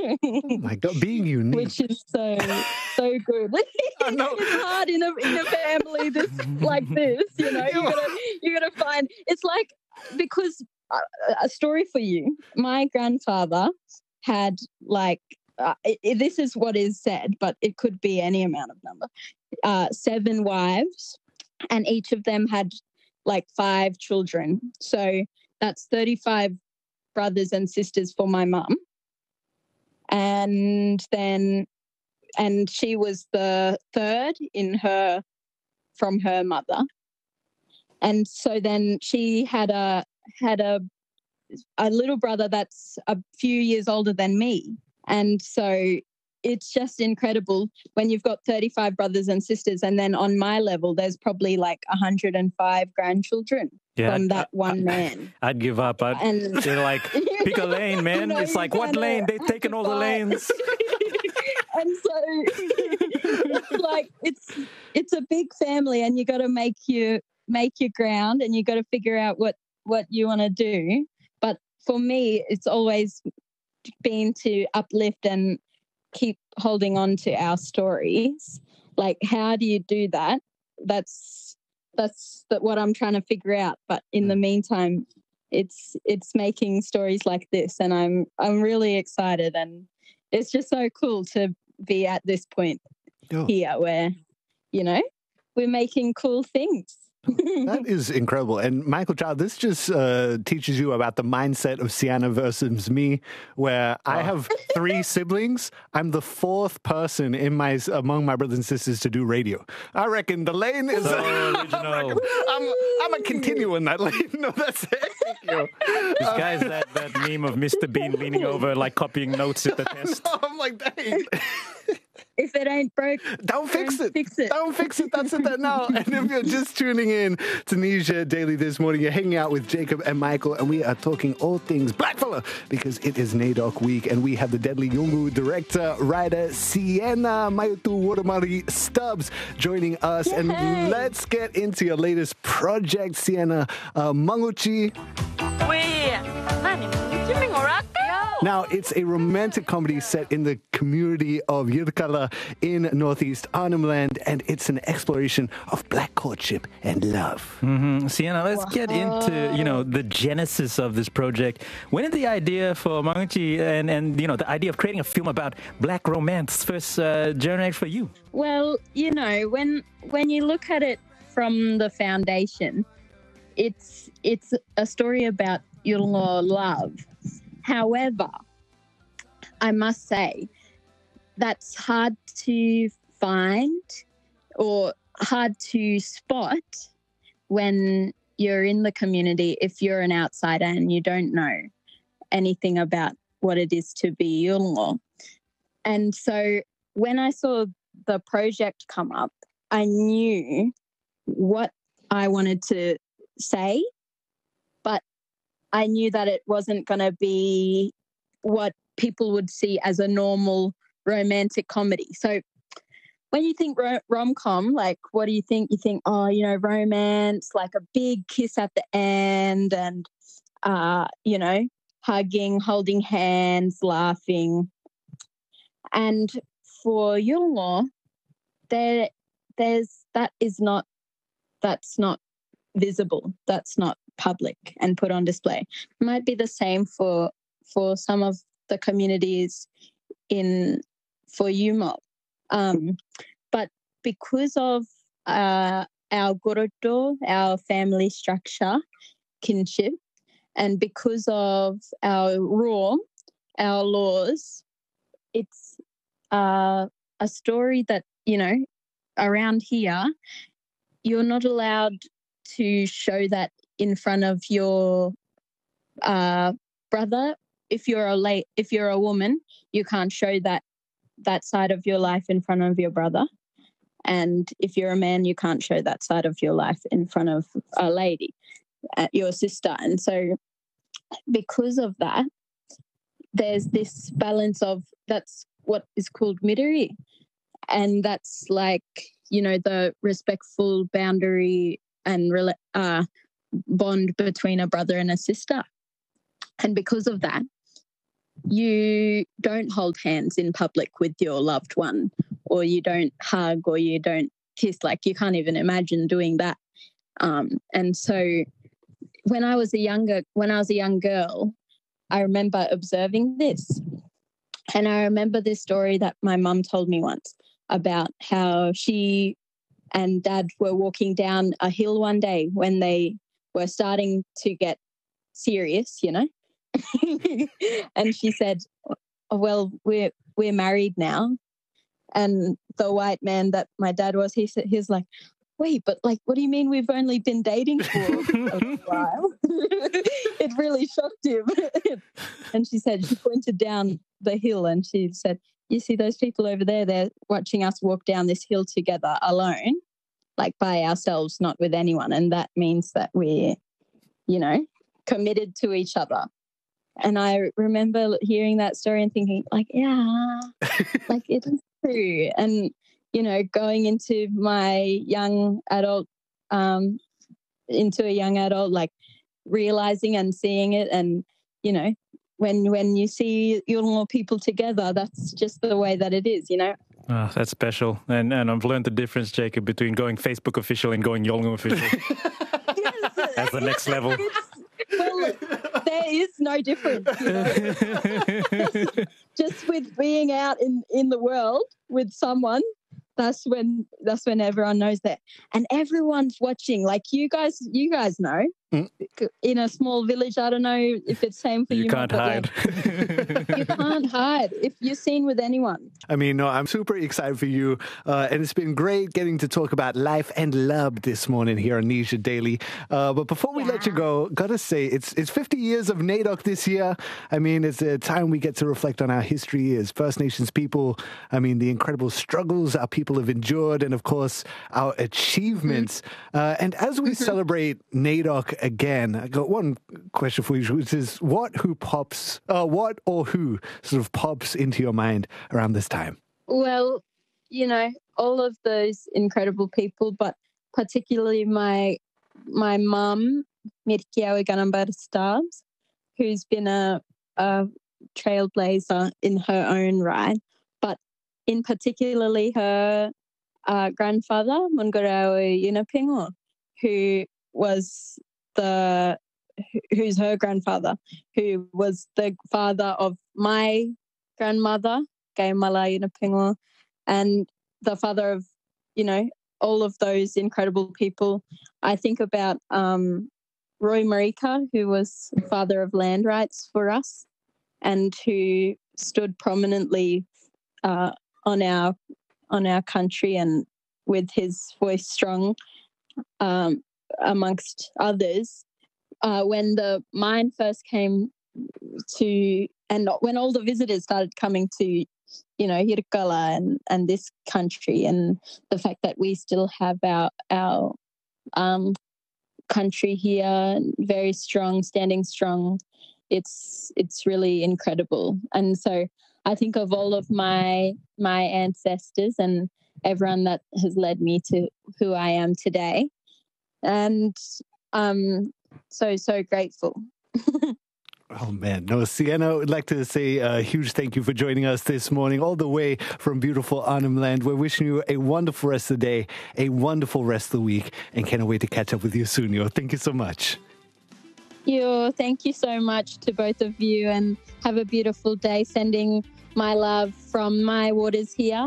Oh my God, being unique. Which is so good. I know. It's hard in a family like this, you know. You gotta find. It's like, because a story for you. My grandfather had like this is what is said, but it could be any amount of number. 7 wives, and each of them had like 5 children. So that's 35 brothers and sisters for my mum. And she was the third from her mother. And so then she had a little brother that's a few years older than me. And so it's just incredible when you've got 35 brothers and sisters, and then on my level, there's probably like 105 grandchildren from that one man. I'd give up. They're like, pick a lane, man. You know, it's like, what lane? They've taken all the lanes. And so it's like, it's a big family, and you got to make your ground, and you got to figure out what you want to do. But for me, it's always been to uplift and keep holding on to our stories. Like, how do you do that? That's what I'm trying to figure out. But in the meantime, it's making stories like this, and I'm really excited, and it's just so cool to be at this point here where, you know, we're making cool things. That is incredible. And Michael Child, this just teaches you about the mindset of Sienna versus me, where I have 3 siblings. I'm the 4th person among my brothers and sisters to do radio. I reckon the lane is... I'm going to continue in that lane. No, that's it. This guy's that meme of Mr. Bean leaning over, like copying notes at the test. No, I'm like, dang. If it ain't broke, don't fix it. Don't fix it. That's it now. And if you're just tuning in to Tunisia Daily this morning, you're hanging out with Jacob and Michael, and we are talking all things Blackfella because it is NAIDOC week, and we have the Deadly Yungu director, writer Sienna Mayutu Waramari Stubbs joining us. Yay. And let's get into your latest project, Sienna. Manguchi. Now, it's a romantic comedy set in the community of Yirkala in northeast Arnhem Land, and it's an exploration of black courtship and love. Mm-hmm. Sienna, let's get into, the genesis of this project. When did the idea for Manguchi and the idea of creating a film about black romance first generate for you? Well, when you look at it from the foundation, it's a story about Yolngu love. However, I must say that's hard to find or hard to spot when you're in the community if you're an outsider and you don't know anything about what it is to be Yolngu. And so when I saw the project come up, I knew what I wanted to say, but I knew that it wasn't going to be what people would see as a normal romantic comedy. So when you think rom-com, like, what do you think? You think, romance, like a big kiss at the end and, hugging, holding hands, laughing. And for Yolngu, that's not visible. That's not public and put on display. It might be the same for some of the communities for UMOP. But because of our goroto, our family structure, kinship, and because of our laws, it's a story that, around here, you're not allowed to show that in front of your brother. If you're a woman, you can't show that side of your life in front of your brother. And if you're a man, you can't show that side of your life in front of a lady, your sister. And so because of that, there's this balance of, that's what is called midiri. And that's like, the respectful boundary and bond between a brother and a sister. And because of that, you don't hold hands in public with your loved one, or you don't hug, or you don't kiss. Like, you can't even imagine doing that. And so when I was a young girl, I remember observing this. And I remember this story that my mum told me once about how she and Dad were walking down a hill one day when they were starting to get serious, you know. And she said, oh, well, we're married now. And the white man that my dad was, he's like, wait, but like, what do you mean we've only been dating for a while? It really shocked him. And she said, she pointed down the hill and she said, you see those people over there, they're watching us walk down this hill together alone, like by ourselves, not with anyone. And that means that we're, you know, committed to each other. And I remember hearing that story and thinking, like, yeah, like it is true. And, you know, going into my young adult, like realizing and seeing it. And, you know, when you see Yolngu people together, that's just the way that it is, you know. Oh, that's special. And I've learned the difference, Jacob, between going Facebook official and going Yolngu official. Yes. That's the next level. Well, there is no difference, you know? Just with being out in the world with someone, that's when everyone knows that. And everyone's watching. Like you guys know. In a small village, I don't know if it's same for you. You can't hide. Like, you can't hide if you're seen with anyone. I mean, no, I'm super excited for you. And it's been great getting to talk about life and love this morning here on Nisha Daily. But before we let you go, gotta say, it's 50 years of NAIDOC this year. I mean, it's a time we get to reflect on our history as First Nations people. I mean, the incredible struggles our people have endured and, of course, our achievements. And as we celebrate NAIDOC again, I got one question for you, which is what or who sort of pops into your mind around this time? Well, you know, all of those incredible people, but particularly my mum, Mirkiawi Ganambar Stars, who's been a trailblazer in her own right, but in particularly her grandfather, Mungarawi Yunapingo, who's her grandfather, who was the father of my grandmother, Gaimala Yunapingo, and the father of, you know, all of those incredible people. I think about Roy Marika, who was father of land rights for us and who stood prominently on our country and with his voice strong, amongst others. When the mine first came to, and when all the visitors started coming to, you know, Hirkala and this country, and the fact that we still have our country here very strong, standing strong, it's really incredible. And so I think of all of my ancestors and everyone that has led me to who I am today. And so grateful. Oh, man. No, Sienna, I'd like to say a huge thank you for joining us this morning, all the way from beautiful Arnhem Land. We're wishing you a wonderful rest of the day, a wonderful rest of the week, and can't wait to catch up with you soon. Thank you so much. Thank you so much to both of you, and have a beautiful day. Sending my love from my waters here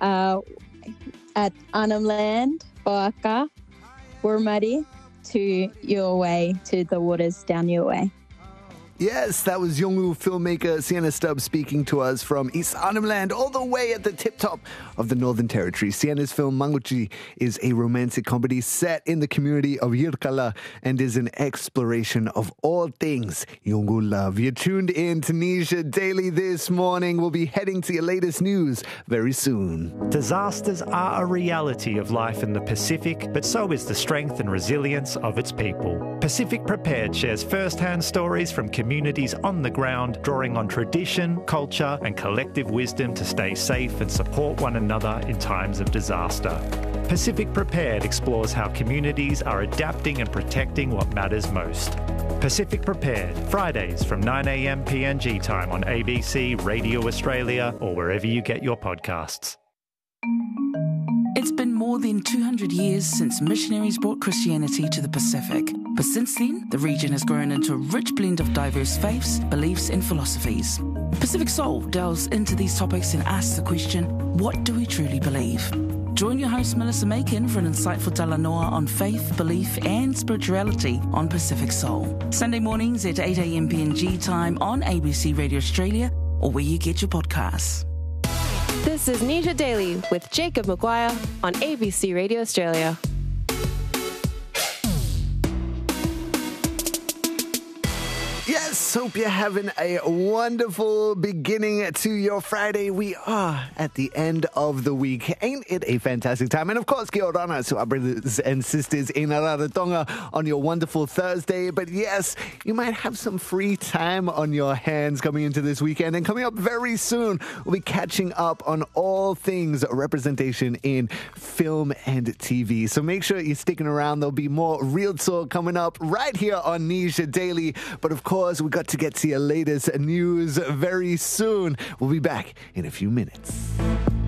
at Arnhem Land, Oaka, Wurmadi, to your way, to the waters down your way. Yes, that was Yolngu filmmaker Sienna Stubbs speaking to us from East Arnhem Land, all the way at the tip-top of the Northern Territory. Sienna's film Manguchi is a romantic comedy set in the community of Yirkala and is an exploration of all things Yolngu love. You're tuned in to Nisha Daily this morning. We'll be heading to your latest news very soon. Disasters are a reality of life in the Pacific, but so is the strength and resilience of its people. Pacific Prepared shares first-hand stories from communities on the ground, drawing on tradition, culture, and collective wisdom to stay safe and support one another in times of disaster. Pacific Prepared explores how communities are adapting and protecting what matters most. Pacific Prepared, Fridays from 9 a.m. PNG time on ABC, Radio Australia, or wherever you get your podcasts. It's been more than 200 years since missionaries brought Christianity to the Pacific. But since then, the region has grown into a rich blend of diverse faiths, beliefs and philosophies. Pacific Soul delves into these topics and asks the question, what do we truly believe? Join your host Melissa Makin for an insightful talanoa on faith, belief and spirituality on Pacific Soul. Sunday mornings at 8 a.m. PNG time on ABC Radio Australia or where you get your podcasts. This is Nisha Daily with Jacob Maguire on ABC Radio Australia. Yes, hope you're having a wonderful beginning to your Friday. We are at the end of the week. Ain't it a fantastic time? And of course, kia ora to our brothers and sisters in Rarotonga on your wonderful Thursday. But yes, you might have some free time on your hands coming into this weekend. And coming up very soon, we'll be catching up on all things representation in film and TV. So make sure you're sticking around. There'll be more Real Talk coming up right here on Nisha Daily. But of course, we got to get to your latest news very soon. We'll be back in a few minutes.